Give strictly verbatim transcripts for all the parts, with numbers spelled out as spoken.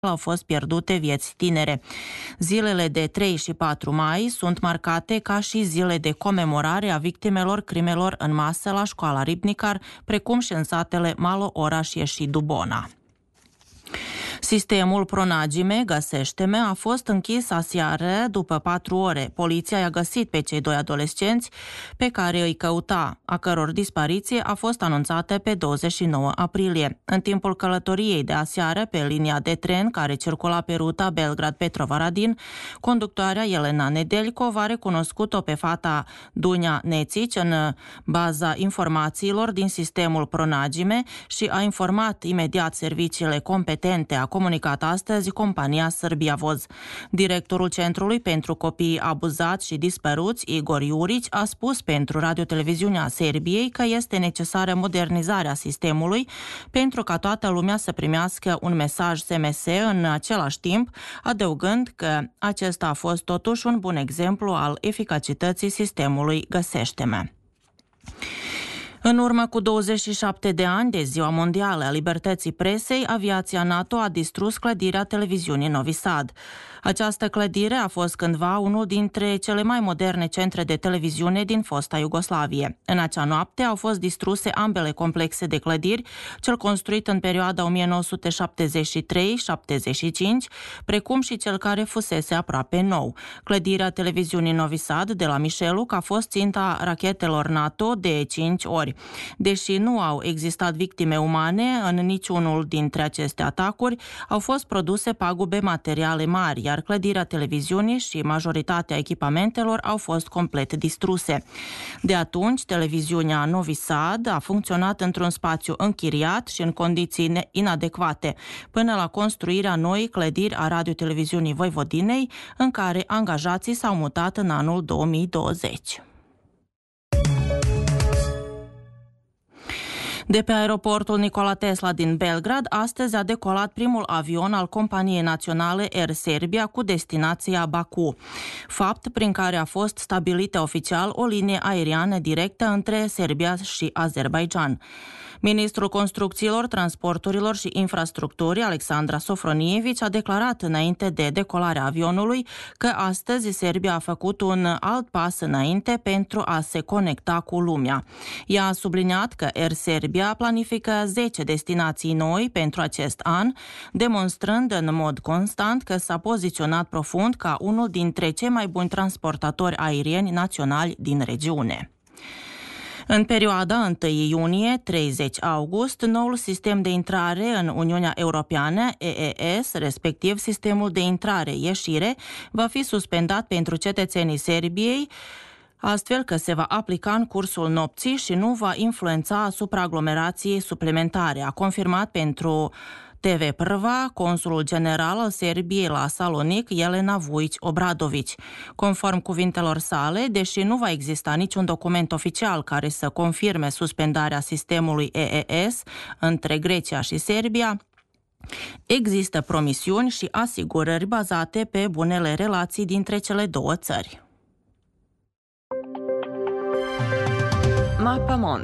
au fost pierdute vieți tinere. Zilele de trei și patru mai sunt marcate ca și zile de comemorare a victimelor crimelor în masă la școala Ribnicar, precum și în satele Malo, Orașie și Dubona. Sistemul Pronagime Găsește-me a fost închis aseară după patru ore. Poliția i-a găsit pe cei doi adolescenți pe care îi căuta, a căror dispariție a fost anunțată pe douăzeci și nouă aprilie. În timpul călătoriei de aseară pe linia de tren care circula pe ruta Belgrad-Petrovaradin, conductoarea Elena Nedeljkov a recunoscut-o pe fata Dunja Nețici în baza informațiilor din sistemul Pronagime și a informat imediat serviciile competente. A comunicat astăzi compania Serbia Voz. Directorul Centrului pentru Copiii Abuzați și Dispăruți, Igor Iurici, a spus pentru Radio-Televiziunea Serbiei că este necesară modernizarea sistemului pentru ca toată lumea să primească un mesaj S M S în același timp, adăugând că acesta a fost totuși un bun exemplu al eficacității sistemului Găsește-me. În urmă cu douăzeci și șapte de ani de Ziua Mondială a Libertății Presei, aviația NATO a distrus clădirea televiziunii Novi Sad. Această clădire a fost cândva unul dintre cele mai moderne centre de televiziune din fosta Iugoslavie. În acea noapte au fost distruse ambele complexe de clădiri, cel construit în perioada o mie nouă sute șaptezeci și trei șaptezeci și cinci, precum și cel care fusese aproape nou. Clădirea televiziunii Novi Sad de la Mișeluc a fost ținta rachetelor NATO de cinci ori. Deși nu au existat victime umane în niciunul dintre aceste atacuri, au fost produse pagube materiale mari, iar clădirea televiziunii și majoritatea echipamentelor au fost complet distruse. De atunci, televiziunea Novi Sad a funcționat într-un spațiu închiriat și în condiții inadecvate, până la construirea noii clădiri a Radio-Televiziunii Voivodinei, în care angajații s-au mutat în anul două mii douăzeci. De pe aeroportul Nikola Tesla din Belgrad, astăzi a decolat primul avion al companiei naționale Air Serbia cu destinația Baku, fapt prin care a fost stabilită oficial o linie aeriană directă între Serbia și Azerbaidjan. Ministrul Construcțiilor, Transporturilor și Infrastructurii, Alexandra Sofronievici, a declarat înainte de decolarea avionului că astăzi Serbia a făcut un alt pas înainte pentru a se conecta cu lumea. Ea a subliniat că Air Serbia planifică zece destinații noi pentru acest an, demonstrând în mod constant că s-a poziționat profund ca unul dintre cei mai buni transportatori aerieni naționali din regiune. În perioada întâi iunie - treizeci august, noul sistem de intrare în Uniunea Europeană, E E S, respectiv sistemul de intrare-ieșire, va fi suspendat pentru cetățenii Serbiei, astfel că se va aplica în cursul nopții și nu va influența asupra aglomerației suplimentare, a confirmat pentru T V Prva, consulul general al Serbiei la Salonic, Jelena Vujić-Obradović. Conform cuvintelor sale, deși nu va exista niciun document oficial care să confirme suspendarea sistemului E E S între Grecia și Serbia, există promisiuni și asigurări bazate pe bunele relații dintre cele două țări. Mapamont.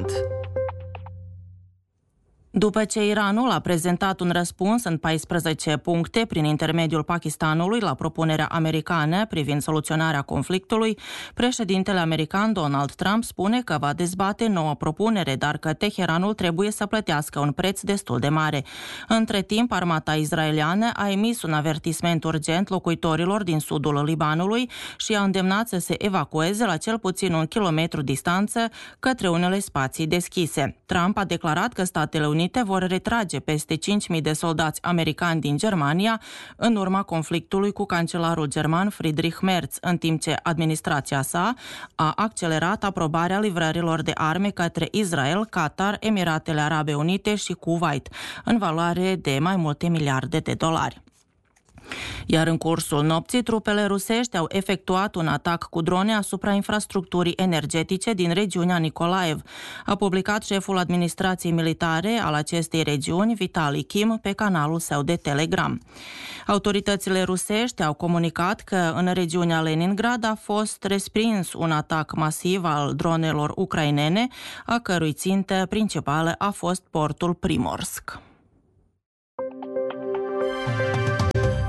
După ce Iranul a prezentat un răspuns în paisprezece puncte prin intermediul Pakistanului la propunerea americană privind soluționarea conflictului, președintele american Donald Trump spune că va dezbate noua propunere, dar că Teheranul trebuie să plătească un preț destul de mare. Între timp, armata israeliană a emis un avertisment urgent locuitorilor din sudul Libanului și a îndemnat să se evacueze la cel puțin un kilometru distanță către unele spații deschise. Trump a declarat că Statele Unite vor retrage peste cinci mii de soldați americani din Germania în urma conflictului cu cancelarul german Friedrich Merz, în timp ce administrația sa a accelerat aprobarea livrărilor de arme către Israel, Qatar, Emiratele Arabe Unite și Kuwait, în valoare de mai multe miliarde de dolari. Iar în cursul nopții, trupele rusești au efectuat un atac cu drone asupra infrastructurii energetice din regiunea Nikolaev, a publicat șeful administrației militare al acestei regiuni, Vitali Kim, pe canalul său de Telegram. Autoritățile rusești au comunicat că în regiunea Leningrad a fost respins un atac masiv al dronelor ucrainene, a cărui țintă principală a fost portul Primorsk.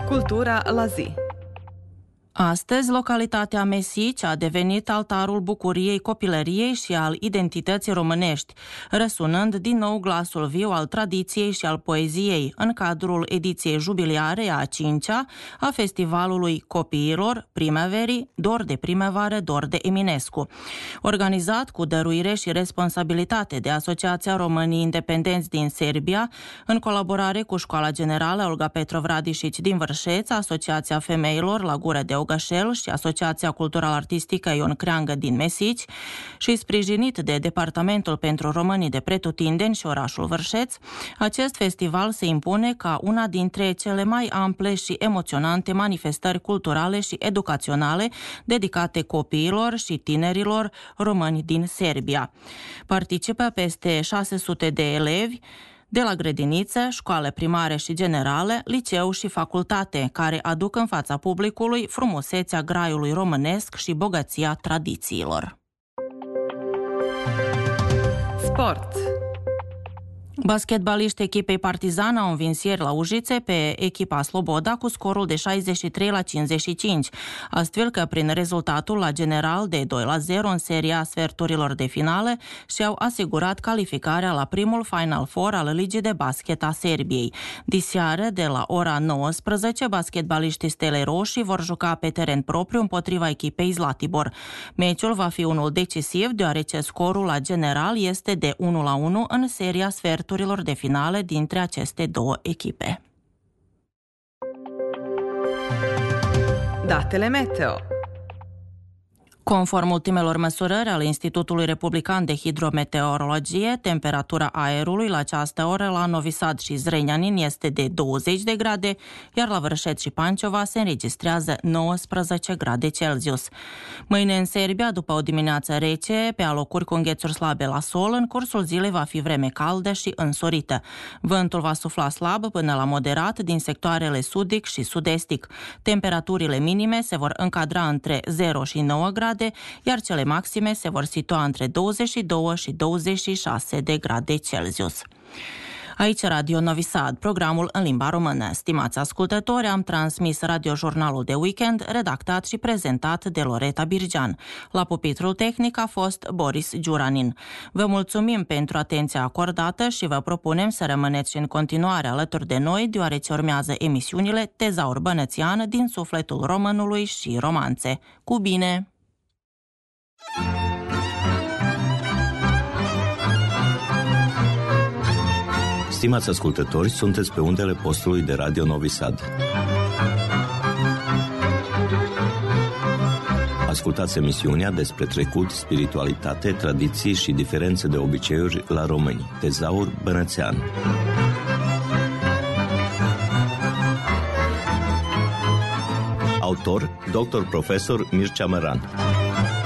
Cultura la zi. Astăzi, localitatea Mesici a devenit altarul bucuriei copilăriei și al identității românești, răsunând din nou glasul viu al tradiției și al poeziei în cadrul ediției jubiliare a cincea a Festivalului Copiilor Primaverii, Dor de Primăvară, Dor de Eminescu. Organizat cu dăruire și responsabilitate de Asociația Românii Independenți din Serbia, în colaborare cu Școala Generală Olga Petrov Radišić din Vârșeț, Asociația Femeilor la Gură de Ogășel și Asociația Cultural-Artistică Ion Creangă din Mesici și sprijinit de Departamentul pentru Românii de Pretutindeni și orașul Vârșeț, acest festival se impune ca una dintre cele mai ample și emoționante manifestări culturale și educaționale dedicate copiilor și tinerilor români din Serbia. Participă peste șase sute de elevi de la grădiniță, școale primare și generale, liceu și facultate, care aduc în fața publicului frumusețea graiului românesc și bogăția tradițiilor. Sport. Basketbaliștii echipei Partizan au învins ieri la Ujice pe echipa Sloboda cu scorul de șaizeci și trei la cincizeci și cinci, astfel că prin rezultatul la general de doi la zero în seria sferturilor de finale și-au asigurat calificarea la primul Final Four al Ligii de Basket a Serbiei. Diseară, de la ora nouăsprezece, basketbaliștii Stelei Roșii vor juca pe teren propriu împotriva echipei Zlatibor. Meciul va fi unul decisiv, deoarece scorul la general este de unu la unu în seria sferturilor de finale dintre aceste două echipe. Datele meteo. Conform ultimelor măsurări ale Institutului Republican de Hidrometeorologie, temperatura aerului la această oră la Novi Sad și Zrenjanin este de douăzeci de grade, iar la Vârșeț și Panciova se înregistrează nouăsprezece grade Celsius. Mâine în Serbia, după o dimineață rece, pe alocuri cu înghețuri slabe la sol, în cursul zilei va fi vreme caldă și însorită. Vântul va sufla slab până la moderat din sectoarele sudic și sud-estic. Temperaturile minime se vor încadra între zero și nouă grade, iar cele maxime se vor situa între douăzeci și doi și douăzeci și șase de grade Celsius. Aici Radio Novi Sad, programul în limba română. Stimați ascultători, am transmis radiojurnalul de weekend, redactat și prezentat de Loreta Birgean. La pupitrul tehnic a fost Boris Giuranin. Vă mulțumim pentru atenția acordată și vă propunem să rămâneți în continuare alături de noi, deoarece urmează emisiunile Tezaur Bănățian din sufletul românului și romanțe. Cu bine! Stimați ascultători, sunteți pe undele postului de Radio Novi Sad. Ascultați emisiunea despre trecut, spiritualitate, tradiții și diferențe de obiceiuri la români. Tezaur Bănățean. Autor, doctor profesor Mircea Măran.